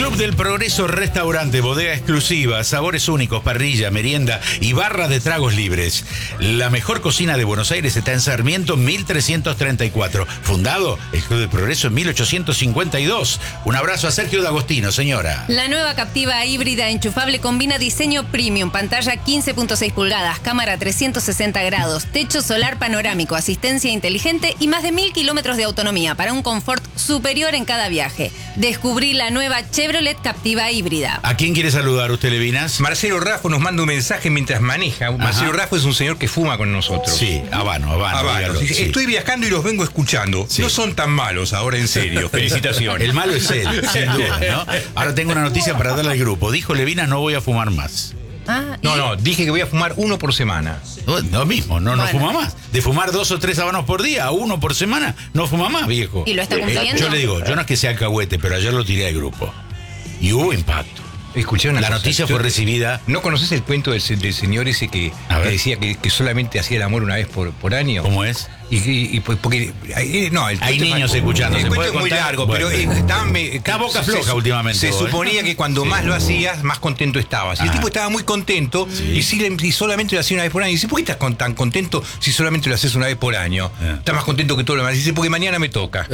Club del Progreso Restaurante, bodega exclusiva, sabores únicos, parrilla, merienda y barra de tragos libres. La mejor cocina de Buenos Aires está en Sarmiento 1334. Fundado el Club del Progreso en 1852. Un abrazo a Sergio D'Agostino, señora. La nueva Captiva híbrida enchufable combina diseño premium, pantalla 15.6 pulgadas, cámara 360 grados, techo solar panorámico, asistencia inteligente y más de 1000 kilómetros de autonomía para un confort superior en cada viaje. Descubrí la nueva Chevrolet Captiva híbrida. ¿A quién quiere saludar usted, Levinas? Marcelo Raffo nos manda un mensaje mientras maneja. Marcelo Raffo es un señor que fuma con nosotros. Sí, Habano. Dice, Sí. estoy viajando y los vengo escuchando. Sí. No son tan malos, ahora en serio. Felicitaciones. El malo es él, sin duda, ¿no? Ahora tengo una noticia para darle al grupo. Dijo Levinas, no voy a fumar más. No, dije que voy a fumar 1 por semana. No mismo, no Bueno. fuma más. De fumar 2 o 3 habanos por día, 1 por semana, no fuma más, viejo. ¿Y lo está cumpliendo? Yo le digo, yo no es que sea alcahuete, pero ayer lo tiré al grupo. Y hubo impacto. Escuché una La cosa. noticia fue recibida. ¿No conoces el cuento del señor ese que decía que solamente hacía el amor una vez por año? ¿Cómo es? Y pues porque no, el Hay cuento niños es- escuchando, El ¿se cuento puede es muy contar? largo, Bueno. pero Está boca floja últimamente, Se vos, suponía que cuando más lo hacías, más contento estabas. Y el tipo estaba muy contento y solamente lo hacía una vez por año. Y dice, ¿por qué estás tan contento si solamente lo haces una vez por año? Estás más contento que todo lo demás. Dice, porque mañana me toca.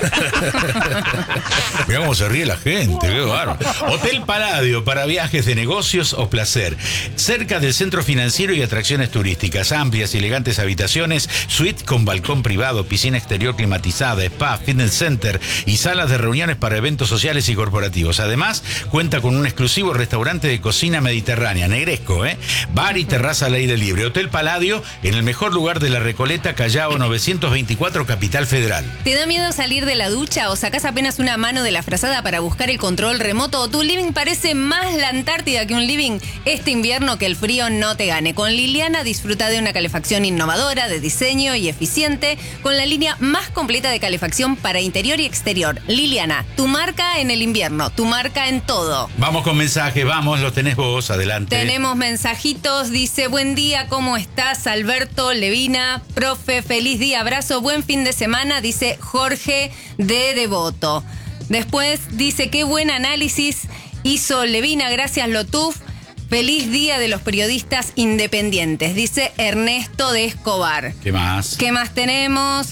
Mirá cómo se ríe la gente, qué bárbaro. Hotel Palladio para viajes de negocios o placer. Cerca del centro financiero y atracciones turísticas. Amplias y elegantes habitaciones, suite con balcón privado, piscina exterior climatizada, spa, fitness center y salas de reuniones para eventos sociales y corporativos. Además, cuenta con un exclusivo restaurante de cocina mediterránea, negresco, bar y terraza al aire libre. Hotel Palladio, en el mejor lugar de la Recoleta, Callao 924, Capital Federal. ¿Te da miedo salir de la ducha o sacás apenas una mano de la frazada para buscar el control remoto o tu living parece más la Antártida que un living? Este invierno que el frío no te gane. Con Liliana disfruta de una calefacción innovadora, de diseño y eficiente, con la línea más completa de calefacción para interior y exterior. Liliana, tu marca en el invierno, tu marca en todo. Vamos con mensajes, vamos, los tenés vos, adelante. Tenemos mensajitos, dice, buen día, ¿cómo estás? Alberto, Levina, profe, feliz día, abrazo, buen fin de semana, dice Jorge de Devoto. Después dice, qué buen análisis hizo Levina, gracias Lotuf. Feliz día de los periodistas independientes, dice Ernesto de Escobar. ¿Qué más? ¿Qué más tenemos?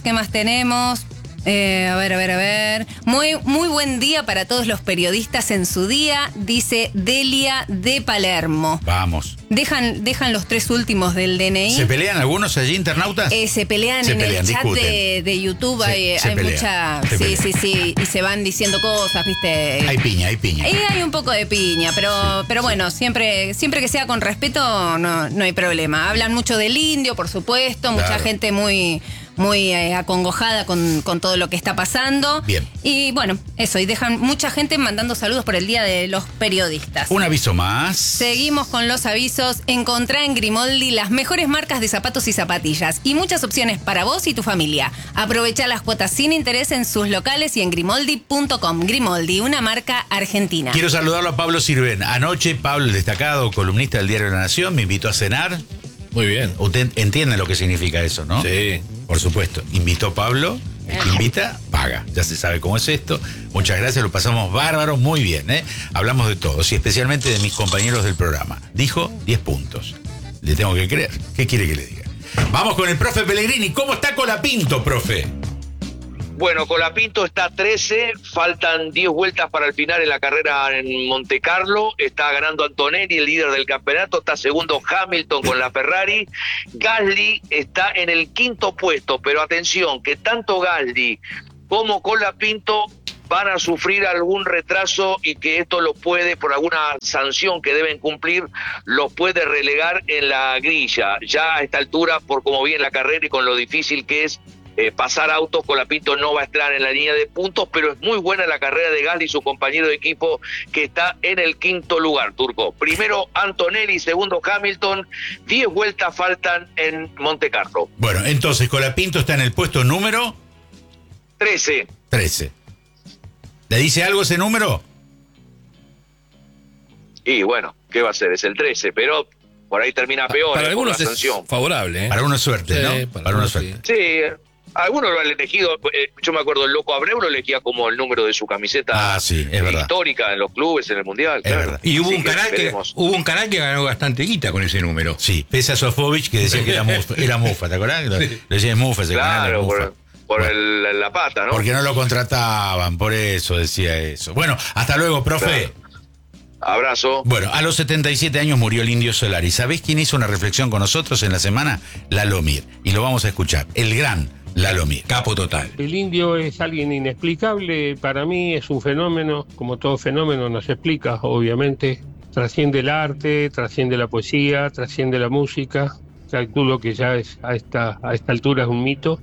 A ver. Muy buen día para todos los periodistas en su día, dice Delia de Palermo. Vamos. Dejan los 3 últimos del DNI. ¿Se pelean algunos allí, internautas? Se pelean en el chat de YouTube. Hay mucha. Sí. Y se van diciendo cosas, ¿viste? Hay piña. Hay un poco de piña, pero bueno, siempre que sea con respeto, no hay problema. Hablan mucho del indio, por supuesto, Claro. mucha gente muy acongojada con todo lo que está pasando. Bien. Y bueno, eso, y dejan mucha gente mandando saludos por el Día de los Periodistas. Un aviso más. Seguimos con los avisos. Encontrá en Grimoldi las mejores marcas de zapatos y zapatillas y muchas opciones para vos y tu familia. Aprovecha las cuotas sin interés en sus locales y en grimoldi.com. Grimoldi, una marca argentina. Quiero saludarlo a Pablo Sirven. Anoche, Pablo, el destacado columnista del Diario de la Nación, me invitó a cenar. Muy bien. Usted entiende lo que significa eso, ¿no? Sí. Por supuesto. Invitó Pablo, el que invita, paga. Ya se sabe cómo es esto. Muchas gracias, lo pasamos bárbaro, muy bien, ¿eh? Hablamos de todos y especialmente de mis compañeros del programa. Dijo 10 puntos. Le tengo que creer. ¿Qué quiere que le diga? Vamos con el profe Pellegrini. ¿Cómo está Colapinto, profe? Bueno, Colapinto está 13, faltan 10 vueltas para el final en la carrera en Montecarlo, está ganando Antonelli, el líder del campeonato, está segundo Hamilton con la Ferrari, Gasly está en el 5º puesto, pero atención, que tanto Gasly como Colapinto van a sufrir algún retraso y que esto lo puede, por alguna sanción que deben cumplir, los puede relegar en la grilla. Ya a esta altura, por cómo viene la carrera y con lo difícil que es pasar autos, Colapinto no va a estar en la línea de puntos, pero es muy buena la carrera de Gasly y su compañero de equipo que está en el 5º lugar, Turco. Primero Antonelli, segundo Hamilton, 10 vueltas faltan en Montecarlo. Bueno, entonces Colapinto está en el puesto número 13. 13. ¿Le dice algo ese número? Y bueno, ¿qué va a ser? Es el 13, pero por ahí termina peor. Para algunos la es sanción. favorable, ¿eh? Para una suerte, Sí, ¿no? para Para una algunos suerte. Sí, Algunos lo han elegido, yo me acuerdo, el Loco Abreu lo elegía como el número de su camiseta histórica en los clubes, en el Mundial. Es verdad. Y hubo un canal que ganó bastante guita con ese número. Sí, pese a Sofovich, que decía que era Mufa, ¿te acordás? Sí. Le decía Mufa, ese canal de Mufa. Por la pata, ¿no? Porque no lo contrataban, por eso decía eso. Bueno, hasta luego, profe. Claro. Abrazo. Bueno, a los 77 años murió el Indio Solari. ¿Sabés quién hizo una reflexión con nosotros en la semana? Lalo Mir. Y lo vamos a escuchar. El gran Lalo Mir. Capo total. El indio es alguien inexplicable. Para mí es un fenómeno. Como todo fenómeno no se explica, obviamente. Trasciende el arte, trasciende la poesía, trasciende la música. Calculo que ya es a esta altura es un mito.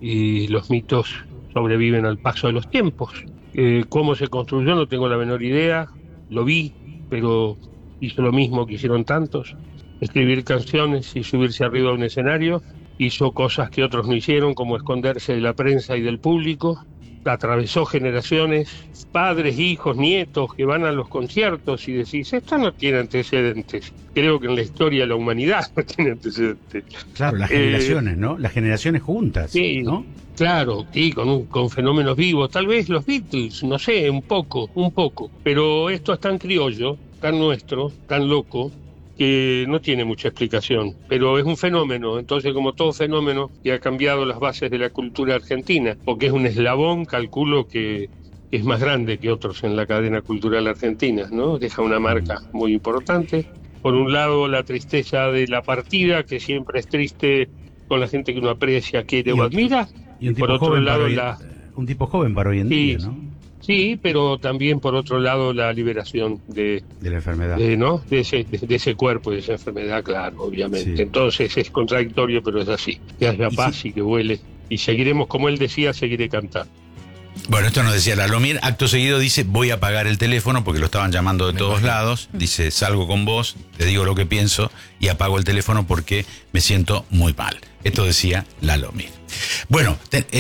Y los mitos sobreviven al paso de los tiempos. ¿Cómo se construyó? No tengo la menor idea. Lo vi, pero hizo lo mismo que hicieron tantos. Escribir canciones y subirse arriba a un escenario. Hizo cosas que otros no hicieron, como esconderse de la prensa y del público. Atravesó generaciones, padres, hijos, nietos que van a los conciertos y decís, esto no tiene antecedentes. Creo que en la historia de la humanidad no tiene antecedentes. Claro, las generaciones, ¿no? Las generaciones juntas, sí, ¿no? Claro, sí, con fenómenos vivos. Tal vez los Beatles, no sé, un poco. Pero esto es tan criollo, tan nuestro, tan loco, que no tiene mucha explicación, pero es un fenómeno. Entonces, como todo fenómeno, que ha cambiado las bases de la cultura argentina, porque es un eslabón, calculo que es más grande que otros en la cadena cultural argentina, ¿no? Deja una marca muy importante. Por un lado, la tristeza de la partida, que siempre es triste con la gente que uno aprecia, quiere o admira. Y por otro lado, un tipo joven para hoy en día, ¿no? Sí, pero también por otro lado la liberación de la enfermedad, ¿no? de ese cuerpo y de esa enfermedad, claro, obviamente. Sí. Entonces es contradictorio, pero es así. Que haya paz y que vuele. Y seguiremos, como él decía, seguiré cantando. Bueno, esto nos decía Lalo Mir. Acto seguido dice, voy a apagar el teléfono porque lo estaban llamando de todos lados. Dice, salgo con vos, te digo lo que pienso y apago el teléfono porque me siento muy mal. Esto decía Lalo Mir. Bueno,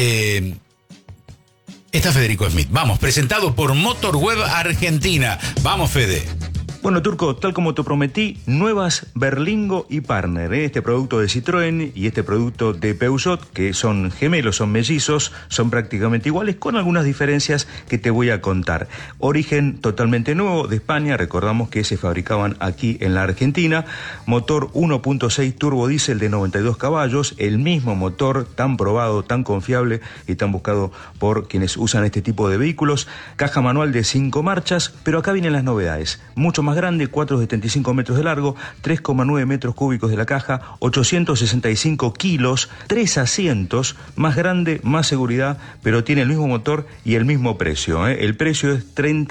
está Federico Smith. Vamos, presentado por Motorweb Argentina. Vamos, Fede. Bueno, Turco, tal como te prometí, nuevas Berlingo y Partner, este producto de Citroën y este producto de Peugeot, que son gemelos, son mellizos, son prácticamente iguales, con algunas diferencias que te voy a contar. Origen totalmente nuevo de España, recordamos que se fabricaban aquí en la Argentina, motor 1.6 turbo diésel de 92 caballos, el mismo motor tan probado, tan confiable y tan buscado por quienes usan este tipo de vehículos, caja manual de 5 marchas, pero acá vienen las novedades, mucho más grande, 4,75 metros de largo, 3,9 metros cúbicos de la caja, 865 kilos, 3 asientos, más grande, más seguridad, pero tiene el mismo motor y el mismo precio. El precio es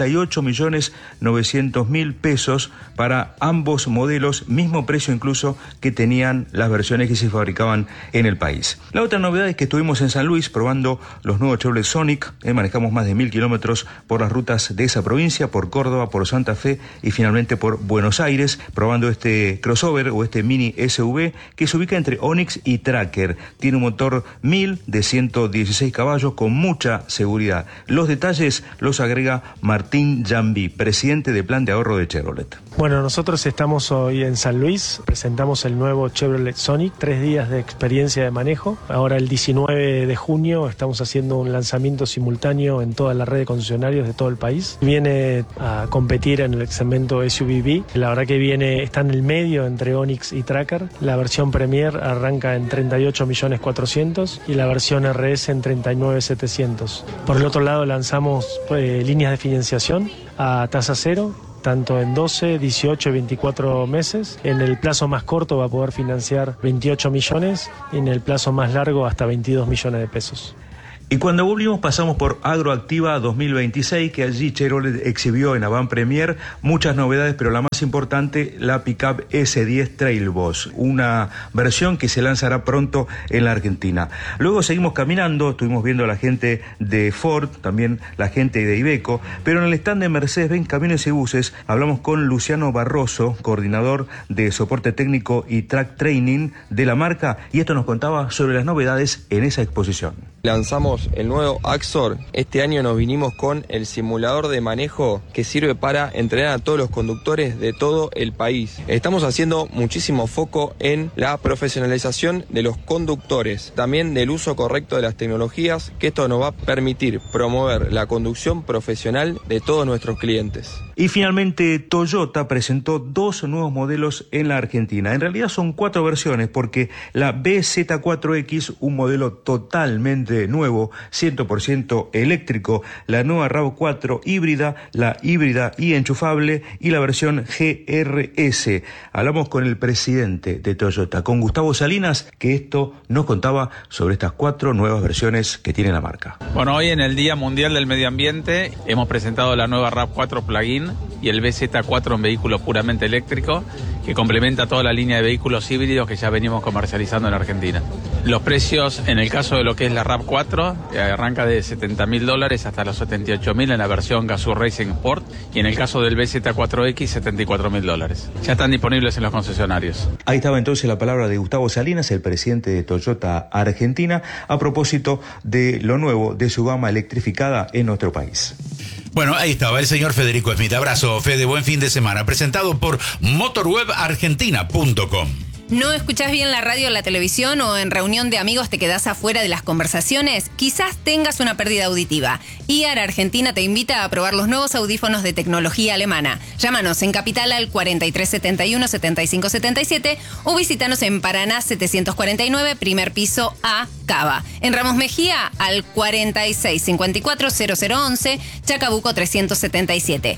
38.900.000 pesos para ambos modelos, mismo precio incluso que tenían las versiones que se fabricaban en el país. La otra novedad es que estuvimos en San Luis probando los nuevos Chevrolet Sonic, manejamos más de 1.000 kilómetros por las rutas de esa provincia, por Córdoba, por Santa Fe y finalmente por Buenos Aires, probando este crossover o este mini SUV que se ubica entre Onix y Tracker. Tiene un motor 1000 de 116 caballos con mucha seguridad. Los detalles los agrega Martín Jambi, presidente de Plan de Ahorro de Chevrolet. Bueno, nosotros estamos hoy en San Luis, presentamos el nuevo Chevrolet Sonic, 3 días de experiencia de manejo. Ahora el 19 de junio estamos haciendo un lanzamiento simultáneo en toda la red de concesionarios de todo el país. Viene a competir en el segmento SUV. La verdad que está en el medio entre Onix y Tracker. La versión Premier arranca en 38.400.000 y la versión RS en 39.700. Por el otro lado lanzamos líneas de financiación a tasa cero, tanto en 12, 18 y 24 meses. En el plazo más corto va a poder financiar 28 millones y en el plazo más largo hasta 22 millones de pesos. Y cuando volvimos pasamos por Agroactiva 2026, que allí Chevrolet exhibió en Avant Premier muchas novedades, pero la más importante, la pickup S10 Trail Boss, una versión que se lanzará pronto en la Argentina. Luego seguimos caminando, estuvimos viendo a la gente de Ford, también la gente de Iveco, pero en el stand de Mercedes-Benz Camiones y Buses hablamos con Luciano Barroso, coordinador de soporte técnico y track training de la marca, y esto nos contaba sobre las novedades en esa exposición. Lanzamos el nuevo Axor. Este año nos vinimos con el simulador de manejo que sirve para entrenar a todos los conductores de todo el país. Estamos haciendo muchísimo foco en la profesionalización de los conductores, también del uso correcto de las tecnologías, que esto nos va a permitir promover la conducción profesional de todos nuestros clientes. Y finalmente Toyota presentó 2 nuevos modelos en la Argentina. En realidad son 4 versiones, porque la BZ4X, un modelo totalmente nuevo, 100% eléctrico, la nueva RAV4 híbrida, la híbrida y enchufable y la versión GRS. Hablamos con el presidente de Toyota, con Gustavo Salinas, que esto nos contaba sobre estas 4 nuevas versiones que tiene la marca. Bueno, hoy en el Día Mundial del Medio Ambiente hemos presentado la nueva RAV4 Plug-in y el BZ4 en vehículo puramente eléctrico, que complementa toda la línea de vehículos híbridos que ya venimos comercializando en Argentina. Los precios, en el caso de lo que es la RAV4, arranca de $70.000 hasta los $78.000 en la versión Gazoo Racing Sport, y en el caso del BZ4X, $74.000. Ya están disponibles en los concesionarios. Ahí estaba entonces la palabra de Gustavo Salinas, el presidente de Toyota Argentina, a propósito de lo nuevo de su gama electrificada en nuestro país. Bueno, ahí estaba el señor Federico Smith. Abrazo, Fede, buen fin de semana. Presentado por motorwebargentina.com. ¿No escuchás bien la radio o la televisión o en reunión de amigos te quedás afuera de las conversaciones? Quizás tengas una pérdida auditiva. IAR Argentina te invita a probar los nuevos audífonos de tecnología alemana. Llámanos en Capital al 4371-7577 o visítanos en Paraná 749, primer piso A, Cava. En Ramos Mejía al 4654-0011, Chacabuco 377.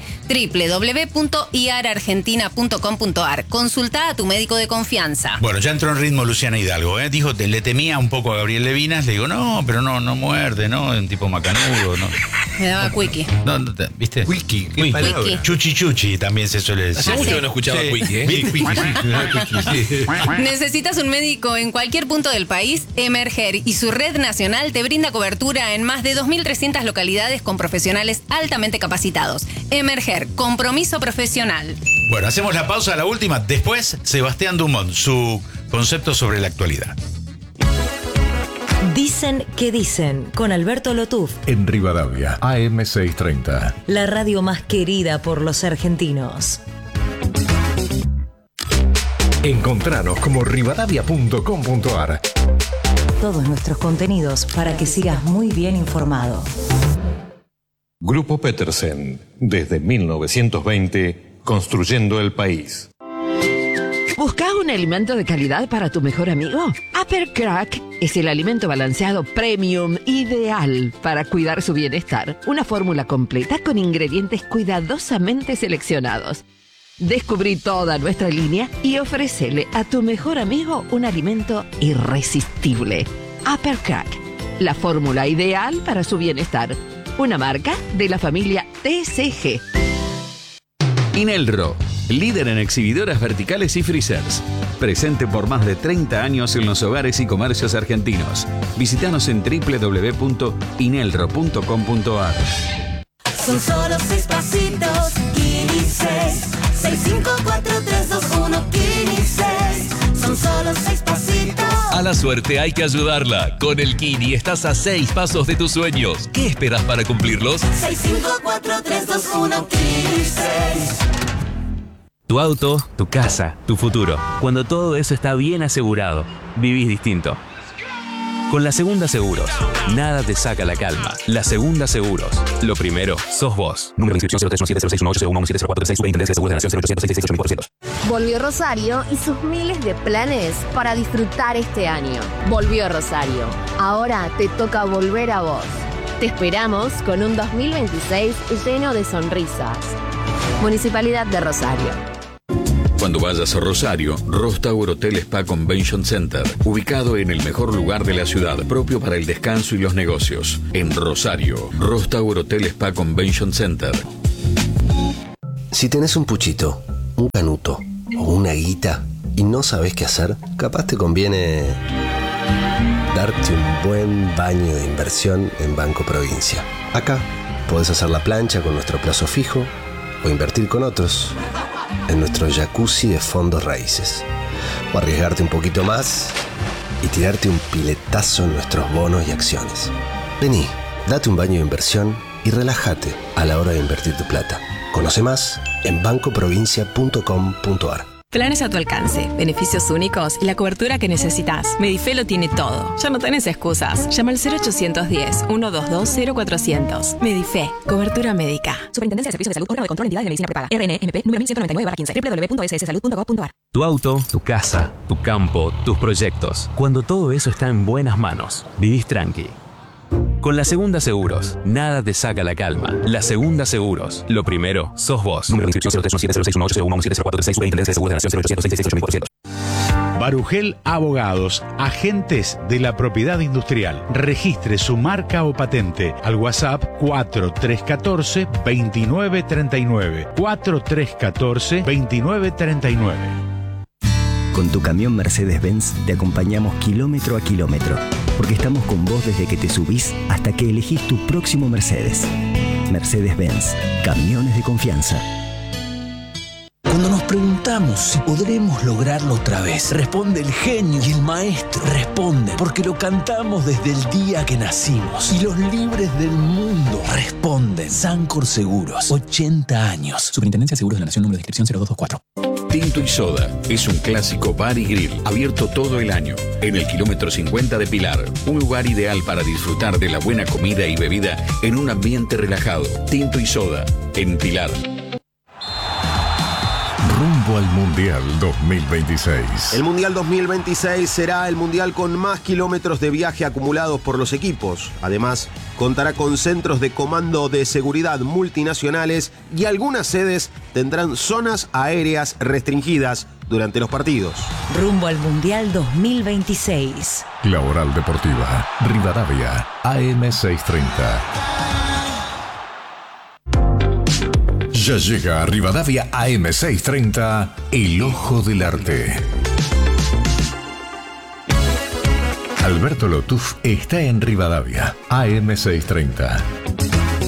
www.iarargentina.com.ar. Consulta a tu médico de confianza. Bueno, ya entró en ritmo Luciana Hidalgo, ¿eh? Dijo, le temía un poco a Gabriel Levinas. Le digo, no, pero no muerde, ¿no? Es un tipo macanudo, ¿no? Me daba Quickie. No, ¿viste? Quickie, qué palabra. Chuchi también se suele decir. Hace mucho que no escuchaba Quickie, ¿eh? ¿Necesitas un médico en cualquier punto del país? Emerger y su red nacional te brinda cobertura en más de 2.300 localidades con profesionales altamente capacitados. Emerger, compromiso profesional. Bueno, hacemos la pausa, la última. Después, Sebastián Dumont, su concepto sobre la actualidad. Dicen que dicen, con Alberto Lotuf. En Rivadavia, AM630. La radio más querida por los argentinos. Encontranos como rivadavia.com.ar. Todos nuestros contenidos para que sigas muy bien informado. Grupo Petersen, desde 1920, construyendo el país. ¿Buscas un alimento de calidad para tu mejor amigo? Upper Crack es el alimento balanceado premium ideal para cuidar su bienestar. Una fórmula completa con ingredientes cuidadosamente seleccionados. Descubrí toda nuestra línea y ofrécele a tu mejor amigo un alimento irresistible. Upper Crack, la fórmula ideal para su bienestar. Una marca de la familia TCG. Inelro, líder en exhibidoras verticales y freezers. Presente por más de 30 años en los hogares y comercios argentinos. Visítanos en www.inelro.com.ar. Son solo 6 pasitos, Kini 6. 654-321, Kini 6. Son solo 6 pasitos. A la suerte hay que ayudarla. Con el Kini estás a 6 pasos de tus sueños. ¿Qué esperas para cumplirlos? 654-321, Kini 6. Tu auto, tu casa, tu futuro. Cuando todo eso está bien asegurado, vivís distinto. Con La Segunda Seguros, nada te saca la calma. La Segunda Seguros. Lo primero, sos vos. Número de inscripción 0317061801170436 Superintendencia de Seguros de Nación 0800668400. Volvió Rosario y sus miles de planes para disfrutar este año. Volvió Rosario. Ahora te toca volver a vos. Te esperamos con un 2026 lleno de sonrisas. Municipalidad de Rosario. Cuando vayas a Rosario, Ross Tower Hotel Spa Convention Center, ubicado en el mejor lugar de la ciudad, propio para el descanso y los negocios. En Rosario, Ross Tower Hotel Spa Convention Center. Si tenés un puchito, un canuto o una guita y no sabés qué hacer, capaz te conviene darte un buen baño de inversión en Banco Provincia. Acá podés hacer la plancha con nuestro plazo fijo o invertir con otros en nuestro jacuzzi de fondos raíces, o arriesgarte un poquito más y tirarte un piletazo en nuestros bonos y acciones. Vení, date un baño de inversión y relájate a la hora de invertir tu plata. Conoce más en bancoprovincia.com.ar. Planes a tu alcance, beneficios únicos y la cobertura que necesitas. Medife lo tiene todo. Ya no tenés excusas. Llama al 0810-122-0400. Medife, cobertura médica. Superintendencia de Servicios de Salud, órgano de control, entidad de medicina prepaga. RNMP número 1199/15. www.sssalud.gov.ar. Tu auto, tu casa, tu campo, tus proyectos. Cuando todo eso está en buenas manos, vivís tranqui. Con La Segunda Seguros, nada te saca la calma. La Segunda Seguros, lo primero, sos vos. Número de inscripción 0317061801170436, Superintendencia de Seguros de la Nación 0800-668-8400. Barugel Abogados, agentes de la propiedad industrial. Registre su marca o patente al WhatsApp 4314-2939. 4314-2939. Con tu camión Mercedes-Benz te acompañamos kilómetro a kilómetro, porque estamos con vos desde que te subís hasta que elegís tu próximo Mercedes. Mercedes-Benz, camiones de confianza. Cuando nos preguntamos si podremos lograrlo otra vez, responde el genio y el maestro. Responde porque lo cantamos desde el día que nacimos. Y los libres del mundo responden. Sancor Seguros, 80 años. Superintendencia de Seguros de la Nación, número de inscripción 0224. Tinto y Soda es un clásico bar y grill abierto todo el año en el kilómetro 50 de Pilar. Un lugar ideal para disfrutar de la buena comida y bebida en un ambiente relajado. Tinto y Soda en Pilar. Rumbo al Mundial 2026. El Mundial 2026 será el mundial con más kilómetros de viaje acumulados por los equipos. Además, contará con centros de comando de seguridad multinacionales y algunas sedes tendrán zonas aéreas restringidas durante los partidos. Rumbo al Mundial 2026. La Oral Deportiva, Rivadavia, AM630. Ya llega a Rivadavia AM630, El Ojo del Arte. Alberto Lotuf está en Rivadavia, AM630.